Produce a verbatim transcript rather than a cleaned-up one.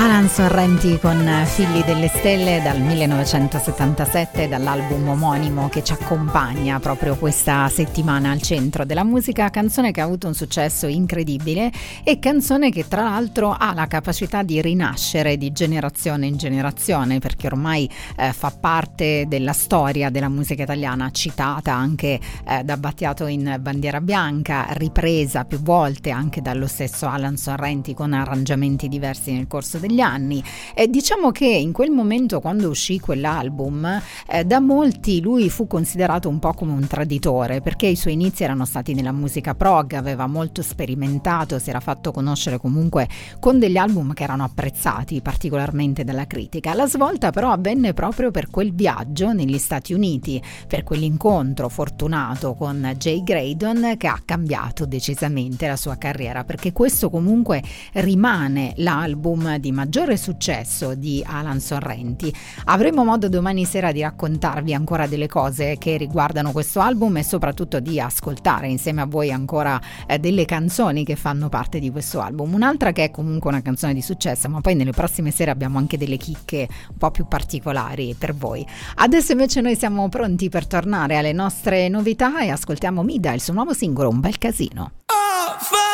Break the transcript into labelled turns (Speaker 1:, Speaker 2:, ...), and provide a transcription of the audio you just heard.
Speaker 1: Alan Sorrenti con Figli delle Stelle dal millenovecentosettantasette, dall'album omonimo che ci accompagna proprio questa settimana al centro della musica, canzone che ha avuto un successo incredibile e canzone che tra l'altro ha la capacità di rinascere di generazione in generazione, perché ormai eh, fa parte della storia della musica italiana, citata anche eh, da Battiato in Bandiera Bianca, ripresa più volte anche dallo stesso Alan Sorrenti con arrangiamenti diversi nel corso degli anni. E diciamo che in quel momento, quando uscì quell'album, eh, da molti lui fu considerato un po' come un traditore, perché i suoi inizi erano stati nella musica prog, aveva molto sperimentato, si era fatto conoscere comunque con degli album che erano apprezzati particolarmente dalla critica. La svolta però avvenne proprio per quel viaggio negli Stati Uniti, per quell'incontro fortunato con Jay Graydon che ha cambiato decisamente la sua carriera, perché questo comunque rimane l'album di maggiore successo di Alan Sorrenti. Avremo modo domani sera di raccontarvi ancora delle cose che riguardano questo album e soprattutto di ascoltare insieme a voi ancora eh, delle canzoni che fanno parte di questo album. Un'altra che è comunque una canzone di successo, ma poi nelle prossime sere abbiamo anche delle chicche un po' più particolari per voi. Adesso invece noi siamo pronti per tornare alle nostre novità e ascoltiamo Mida, il suo nuovo singolo Un bel casino.